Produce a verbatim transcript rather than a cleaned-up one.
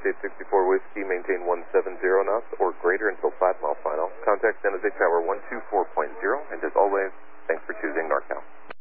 eight sixty-four Whiskey, maintain one seven zero knots or greater until five mile final. Contact San Jose Tower one two four point zero, and as always, thanks for choosing NorCal.